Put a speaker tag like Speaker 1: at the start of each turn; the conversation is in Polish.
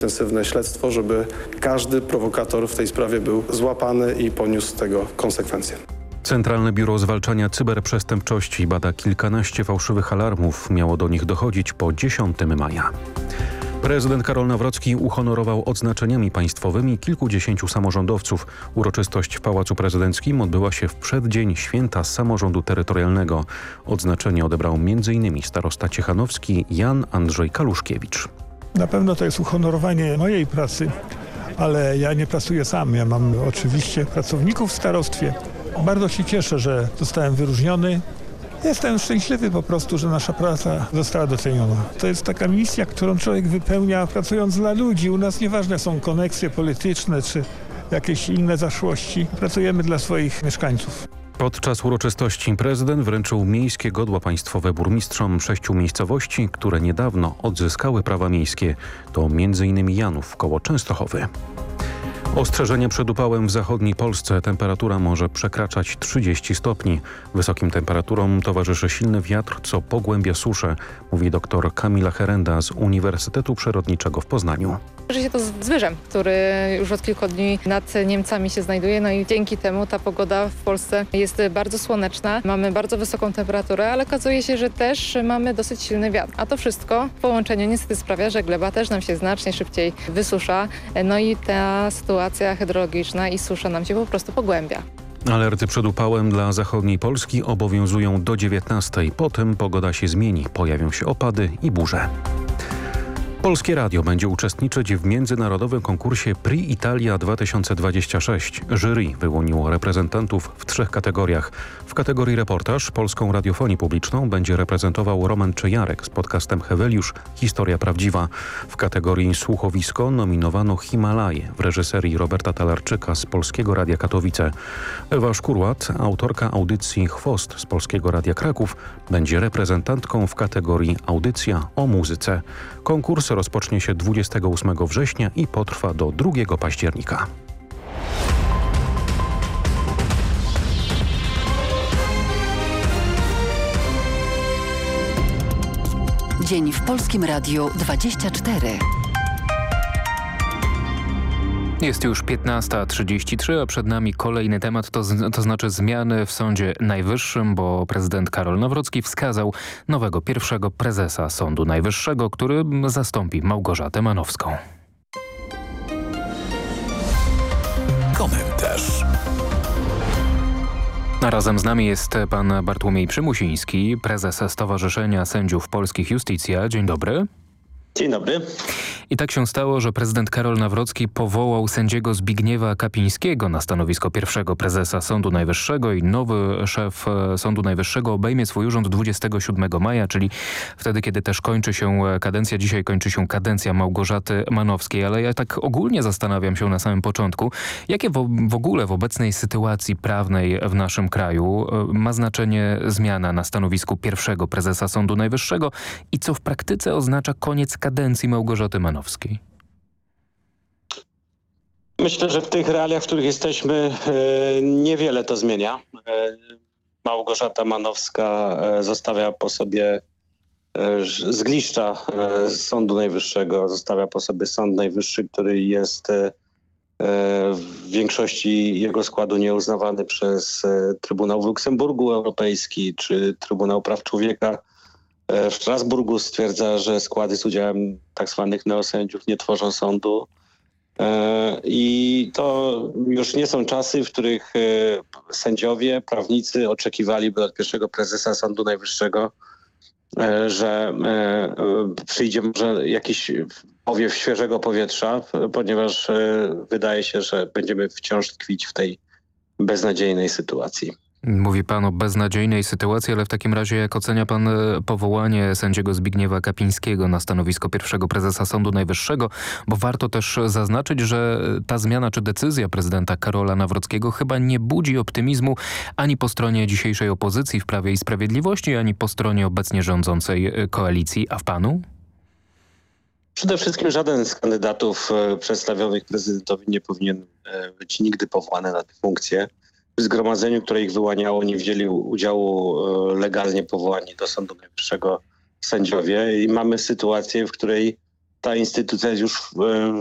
Speaker 1: intensywne śledztwo, żeby każdy prowokator w tej sprawie był złapany i poniósł z tego konsekwencje.
Speaker 2: Centralne Biuro Zwalczania Cyberprzestępczości bada kilkanaście fałszywych alarmów. Miało do nich dochodzić po 10 maja. Prezydent Karol Nawrocki uhonorował odznaczeniami państwowymi kilkudziesięciu samorządowców. Uroczystość w Pałacu Prezydenckim odbyła się w przeddzień Święta Samorządu Terytorialnego. Odznaczenie odebrał m.in. starosta ciechanowski Jan Andrzej Kaluszkiewicz.
Speaker 3: Na pewno to jest uhonorowanie mojej pracy, ale ja nie pracuję sam. Ja mam oczywiście pracowników w starostwie. Bardzo się cieszę, że zostałem wyróżniony. Jestem szczęśliwy po prostu, że nasza praca została doceniona. To jest taka misja, którą człowiek wypełnia pracując dla ludzi. U nas nieważne są koneksje polityczne czy jakieś inne zaszłości. Pracujemy dla swoich mieszkańców.
Speaker 2: Podczas uroczystości prezydent wręczył miejskie godła państwowe burmistrzom 6 miejscowości, które niedawno odzyskały prawa miejskie. To m.in. Janów koło Częstochowy. Ostrzeżenie przed upałem w zachodniej Polsce. Temperatura może przekraczać 30 stopni. Wysokim temperaturom towarzyszy silny wiatr, co pogłębia suszę, mówi dr Kamila Herenda z Uniwersytetu Przyrodniczego w Poznaniu.
Speaker 4: Kojarzy się to z wyżem, który już od kilku dni nad Niemcami się znajduje, no i dzięki temu ta pogoda w Polsce jest bardzo słoneczna. Mamy bardzo wysoką temperaturę, ale okazuje się, że też mamy dosyć silny wiatr. A to wszystko w połączeniu niestety sprawia, że gleba też nam się znacznie szybciej wysusza, no i ta sytuacja hydrologiczna i susza nam się po prostu pogłębia.
Speaker 2: Alerty przed upałem dla zachodniej Polski obowiązują do 19. Potem pogoda się zmieni, pojawią się opady i burze. Polskie Radio będzie uczestniczyć w międzynarodowym konkursie Prix Italia 2026. Jury wyłoniło reprezentantów w 3 kategoriach. W kategorii reportaż polską radiofonię publiczną będzie reprezentował Roman Czejarek z podcastem Heweliusz – Historia Prawdziwa. W kategorii słuchowisko nominowano Himalaje w reżyserii Roberta Talarczyka z Polskiego Radia Katowice. Ewa Szkurłat, autorka audycji Chwost z Polskiego Radia Kraków, będzie reprezentantką w kategorii Audycja o muzyce. Konkurs rozpocznie się 28 września i potrwa do 2 października.
Speaker 5: Dzień w Polskim Radiu 24.
Speaker 6: Jest już 15:33, a przed nami kolejny temat, to znaczy zmiany w Sądzie Najwyższym, bo prezydent Karol Nawrocki wskazał nowego pierwszego prezesa Sądu Najwyższego, który zastąpi Małgorzatę Manowską.
Speaker 7: Komentarz.
Speaker 6: A razem z nami jest pan Bartłomiej Przymusiński, prezes Stowarzyszenia Sędziów Polskich Iustitia. Dzień dobry.
Speaker 8: Dzień dobry.
Speaker 6: I tak się stało, że prezydent Karol Nawrocki powołał sędziego Zbigniewa Kapińskiego na stanowisko pierwszego prezesa Sądu Najwyższego i nowy szef Sądu Najwyższego obejmie swój urząd 27 maja, czyli wtedy, kiedy też kończy się kadencja. Dzisiaj kończy się kadencja Małgorzaty Manowskiej, ale ja tak ogólnie zastanawiam się na samym początku, jakie w ogóle w obecnej sytuacji prawnej w naszym kraju ma znaczenie zmiana na stanowisku pierwszego prezesa Sądu Najwyższego i co w praktyce oznacza koniec kadencji Małgorzaty Manowskiej?
Speaker 8: Myślę, że w tych realiach, w których jesteśmy, niewiele to zmienia. Małgorzata Manowska zostawia po sobie zgliszcza Sądu Najwyższego, zostawia po sobie Sąd Najwyższy, który jest w większości jego składu nieuznawany przez Trybunał w Luksemburgu Europejski czy Trybunał Praw Człowieka w Strasburgu stwierdza, że składy z udziałem tak zwanych neosędziów nie tworzą sądu. I to już nie są czasy, w których sędziowie, prawnicy oczekiwaliby od pierwszego prezesa Sądu Najwyższego, że przyjdzie może jakiś powiew świeżego powietrza, ponieważ wydaje się, że będziemy wciąż tkwić w tej beznadziejnej sytuacji.
Speaker 6: Mówi pan o beznadziejnej sytuacji, ale w takim razie jak ocenia pan powołanie sędziego Zbigniewa Kapińskiego na stanowisko pierwszego prezesa Sądu Najwyższego? Bo warto też zaznaczyć, że ta zmiana czy decyzja prezydenta Karola Nawrockiego chyba nie budzi optymizmu ani po stronie dzisiejszej opozycji w Prawie i Sprawiedliwości, ani po stronie obecnie rządzącej koalicji. A w panu?
Speaker 8: Przede wszystkim żaden z kandydatów przedstawionych prezydentowi nie powinien być nigdy powołany na tę funkcję. W zgromadzeniu, które ich wyłaniało, nie wzięli udziału legalnie powołani do Sądu Najwyższego sędziowie i mamy sytuację, w której ta instytucja jest już